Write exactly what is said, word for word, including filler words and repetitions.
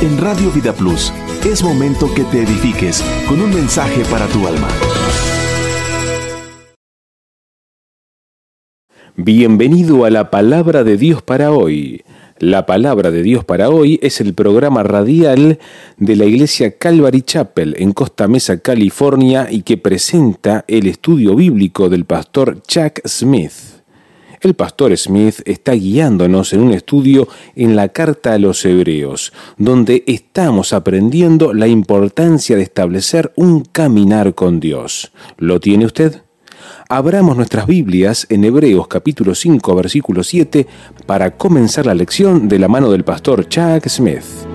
En Radio Vida Plus, es momento que te edifiques con un mensaje para tu alma. Bienvenido a la Palabra de Dios para hoy. La Palabra de Dios para hoy es el programa radial de la Iglesia Calvary Chapel en Costa Mesa, California, y que presenta el estudio bíblico del pastor Chuck Smith. El pastor Smith está guiándonos en un estudio en la Carta a los Hebreos, donde estamos aprendiendo la importancia de establecer un caminar con Dios. ¿Lo tiene usted? Abramos nuestras Biblias en Hebreos capítulo cinco, versículo siete, para comenzar la lección de la mano del pastor Chuck Smith.